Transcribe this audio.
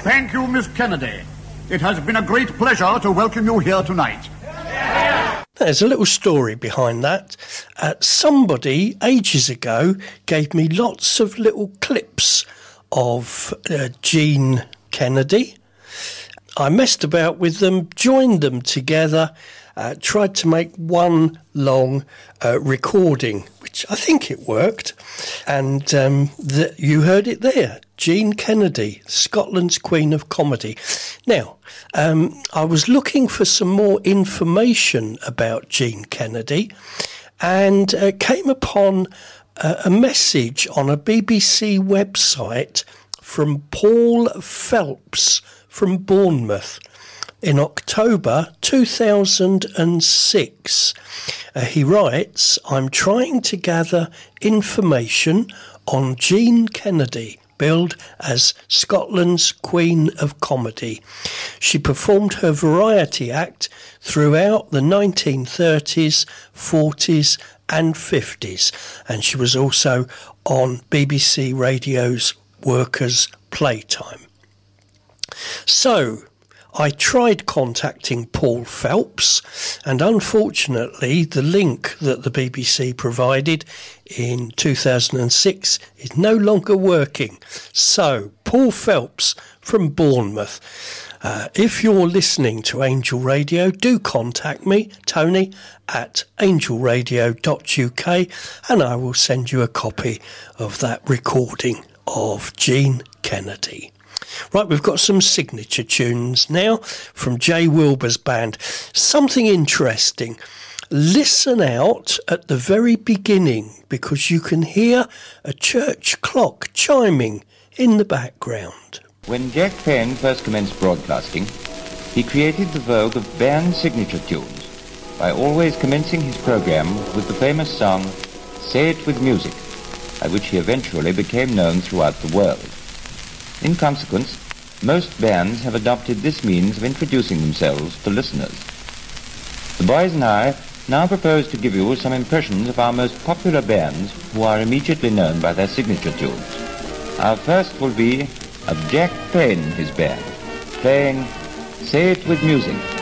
Thank you, Miss Kennedy. It has been a great pleasure to welcome you here tonight. There's a little story behind that. Somebody ages ago gave me lots of little clips of Gene Kennedy. I messed about with them, joined them together, tried to make one long recording, which I think it worked. And you heard it there. Gene Kennedy, Scotland's Queen of Comedy. Now, I was looking for some more information about Gene Kennedy and came upon a message on a BBC website from Paul Phelps from Bournemouth in October 2006. He writes, "I'm trying to gather information on Gene Kennedy, billed as Scotland's Queen of Comedy. She performed her variety act throughout the 1930s, 40s and 50s, and she was also on BBC Radio's Workers' Playtime." So, I tried contacting Paul Phelps, and unfortunately the link that the BBC provided in 2006 is no longer working. So, Paul Phelps from Bournemouth, if you're listening to Angel Radio, do contact me, Tony, at angelradio.uk, and I will send you a copy of that recording of Gene Kennedy. Right, we've got some signature tunes now from Jay Wilbur's band. Something interesting. Listen out at the very beginning because you can hear a church clock chiming in the background. When Jack Payne first commenced broadcasting, he created the vogue of band signature tunes by always commencing his program with the famous song Say It With Music, by which he eventually became known throughout the world. In consequence, most bands have adopted this means of introducing themselves to listeners. The boys and I now propose to give you some impressions of our most popular bands who are immediately known by their signature tunes. Our first will be of Jack Payne and his band, playing Say It With Music.